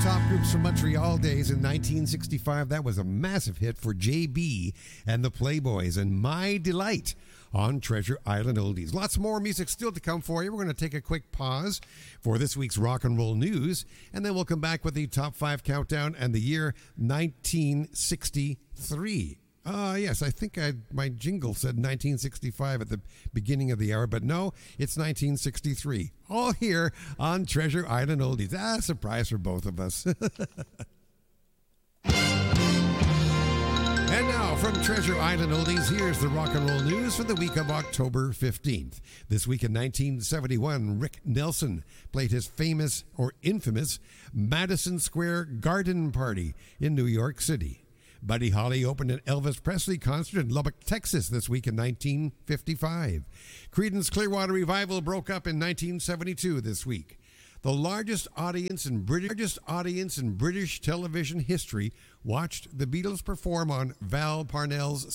top groups from Montreal days in 1965. That was a massive hit for JB and the Playboys, and My Delight on Treasure Island Oldies. Lots more music still to come for you. We're going to take a quick pause for this week's rock and roll news, and then we'll come back with the top 5 countdown and the year 1963. Yes, I think my jingle said 1965 at the beginning of the hour, but no, it's 1963. All here on Treasure Island Oldies. Surprise for both of us. And now, from Treasure Island Oldies, here's the rock and roll news for the week of October 15th. This week in 1971, Rick Nelson played his famous, or infamous, Madison Square Garden Party in New York City. Buddy Holly opened an Elvis Presley concert in Lubbock, Texas this week in 1955. Creedence Clearwater Revival broke up in 1972 this week. The largest audience in British television history watched the Beatles perform on Val Parnell's